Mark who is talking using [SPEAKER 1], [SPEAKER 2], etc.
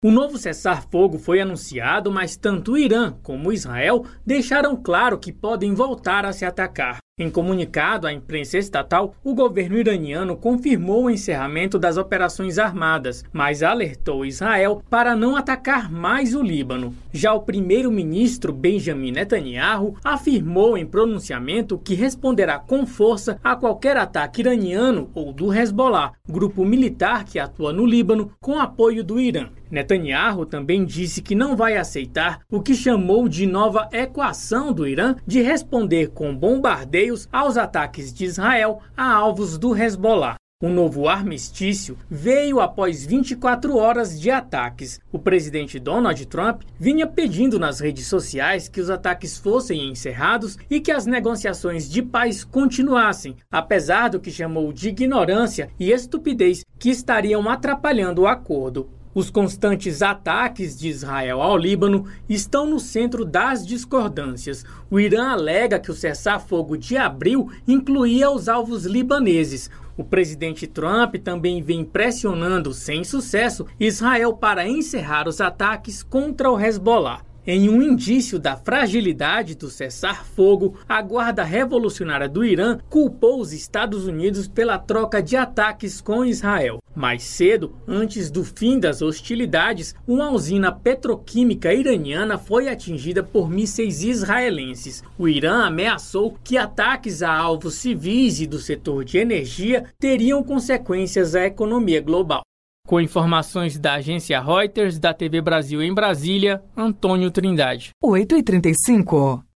[SPEAKER 1] O novo cessar-fogo foi anunciado, mas tanto o Irã como Israel deixaram claro que podem voltar a se atacar. Em comunicado à imprensa estatal, o governo iraniano confirmou o encerramento das operações armadas, mas alertou Israel para não atacar mais o Líbano. Já o primeiro-ministro Benjamin Netanyahu afirmou em pronunciamento que responderá com força a qualquer ataque iraniano ou do Hezbollah, grupo militar que atua no Líbano com apoio do Irã. Netanyahu também disse que não vai aceitar o que chamou de nova equação do Irã de responder com bombardeios aos ataques de Israel a alvos do Hezbollah. O novo armistício veio após 24 horas de ataques. O presidente Donald Trump vinha pedindo nas redes sociais que os ataques fossem encerrados e que as negociações de paz continuassem, apesar do que chamou de ignorância e estupidez que estariam atrapalhando o acordo. Os constantes ataques de Israel ao Líbano estão no centro das discordâncias. O Irã alega que o cessar-fogo de abril incluía os alvos libaneses. O presidente Trump também vem pressionando, sem sucesso, Israel para encerrar os ataques contra o Hezbollah. Em um indício da fragilidade do cessar-fogo, a Guarda Revolucionária do Irã culpou os Estados Unidos pela troca de ataques com Israel. Mais cedo, antes do fim das hostilidades, uma usina petroquímica iraniana foi atingida por mísseis israelenses. O Irã ameaçou que ataques a alvos civis e do setor de energia teriam consequências à economia global. Com informações da agência Reuters, da TV Brasil em Brasília, Antônio Trindade.
[SPEAKER 2] 8h35.